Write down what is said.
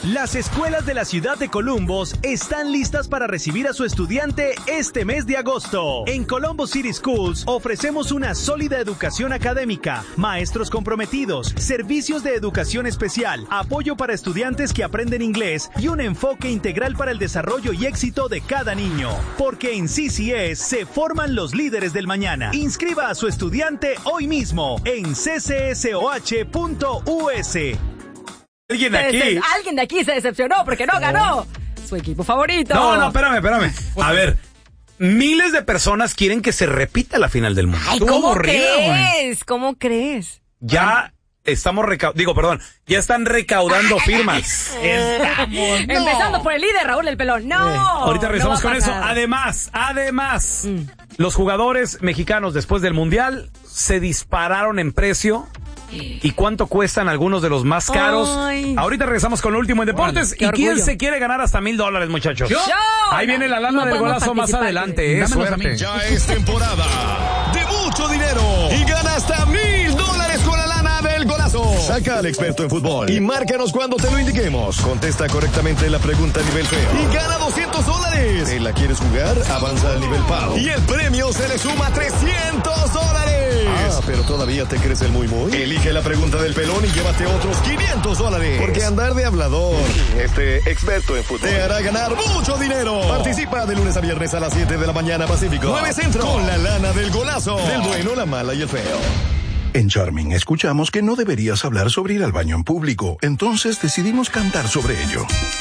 Las escuelas de la ciudad de Columbus están listas para recibir a su estudiante este mes de agosto. En Columbus City Schools ofrecemos una sólida educación académica, maestros comprometidos, servicios de educación especial, apoyo para estudiantes que aprenden inglés y un enfoque integral para el desarrollo y éxito de cada niño. Porque en CCS se forman los líderes del mañana. Inscriba a su estudiante hoy mismo en ccsoh.us. Alguien de aquí se decepcionó porque no ganó su equipo favorito. No, espérame. A ver, miles de personas quieren que se repita la final del mundo. Ay, ¿cómo crees? Ya estamos ya están recaudando firmas. Empezando por el líder, Raúl el Pelón. No. Ahorita regresamos con eso. Además, los jugadores mexicanos después del Mundial se dispararon en precio. ¿Y cuánto cuestan algunos de los más caros? Ay. Ahorita regresamos con lo último en deportes. ¿Y quién se quiere ganar hasta $1,000, muchachos? ¡Yo! Ahí viene la lana del golazo más adelante. Suerte. Ya es temporada de mucho dinero y gana hasta $1,000 con la lana del golazo. Saca al experto en fútbol y márcanos cuando te lo indiquemos. Contesta correctamente la pregunta a nivel feo y gana $200. ¿Te la quieres jugar? Avanza al nivel PAO y el premio se le suma $300. Pero todavía te crees el muy. Elige la pregunta del pelón y llévate otros $500. Porque andar de hablador, experto en fútbol, te hará ganar mucho dinero. Participa de lunes a viernes a las 7 de la mañana Pacífico, 9 Centro, con la lana del golazo, del bueno, la mala y el feo. En Charming escuchamos que no deberías hablar sobre ir al baño en público, entonces decidimos cantar sobre ello.